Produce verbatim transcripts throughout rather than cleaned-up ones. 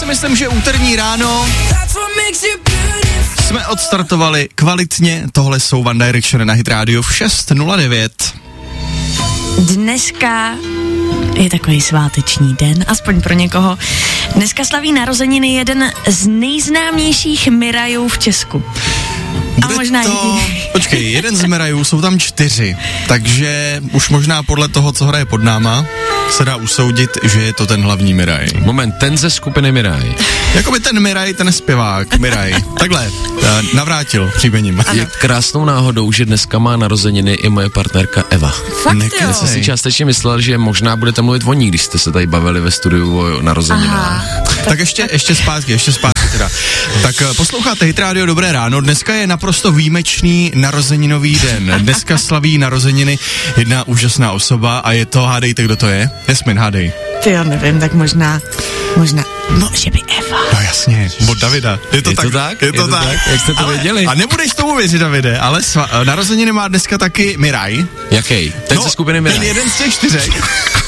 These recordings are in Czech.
si myslím, že úterní ráno jsme odstartovali kvalitně. Tohle jsou One Direction na Hit Radio v šest nula devět. Dneska je takový sváteční den, aspoň pro někoho. Dneska slaví narozeniny jeden z nejznámějších Mirajů v Česku. Bude a možná to... Počkej, jeden z Mirajů, jsou tam čtyři, takže už možná podle toho, co hraje pod náma, se dá usoudit, že je to ten hlavní Miraj. Moment, ten ze skupiny Miraj. Jakoby ten Miraj, ten zpěvák, Miraj. Takhle, navrátil příjmením. Je krásnou náhodou, že dneska má narozeniny i moje partnerka Eva. Fakt jo? Já jsem si částečně myslel, že možná budete mluvit o ní, když jste se tady bavili ve studiu o narozeninách. Tak ještě, ještě zpátky, ještě zpátky teda. Tak posloucháte Hit Radio, dobré ráno. Dneska je naprosto výjimečný narozeninový den. Dneska slaví narozeniny jedna úžasná osoba a je to, hádejte, kdo to je? Jasmin, hádej. Ty jo, nevím, tak možná, možná, no, že by Eva. No jasně, od Davida. Je to, je tak, to tak? Je to, je to tak. tak. Jak jste to ale, věděli? A nebudeš tomu věřit, Davide, ale sva, narozeniny má dneska taky Miraj. Jaký? Ten no, ze skupiny Miraj. Ten jeden z těch čtyřek.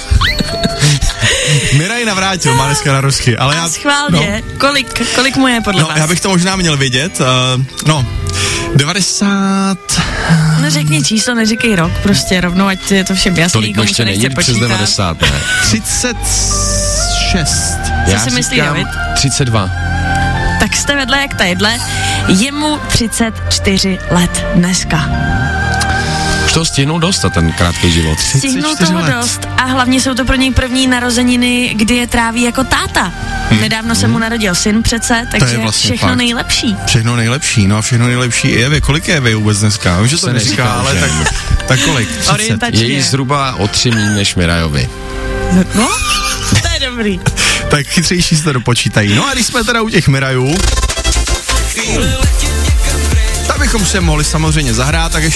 Miraj navrátil, má dneska narozky, ale a já... schválně, no, kolik, kolik mu je podle no, vás? Já bych to možná měl vědět, uh, no, devadesát... No řekni číslo, neříkej rok, prostě rovnou, ať je to všem jasný. Tolik ještě není přes devadesát, ne? třicet šest. Co já si myslí David? třicet dva. Tak jste vedle jak tadyhle, je mu třicet čtyři let dneska. Už to stihnou dost a ten krátký život. Stihnou toho let. dost a hlavně jsou to pro něj první narozeniny, kdy je tráví jako táta. Hmm. Nedávno se mu narodil syn přece, takže vlastně všechno fakt. nejlepší. Všechno nejlepší, no a všechno nejlepší i Evě. Kolik je Evě vůbec dneska? Vím, že to neříká, ale tak, tak kolik? Orientačně. Je jí zhruba o tři míň než Mirajovi. No, to je dobrý. Tak chytřejší se to dopočítají. No a když jsme teda u těch Mirajů, tak bychom se mohli samozřejmě zahrát, tak ještě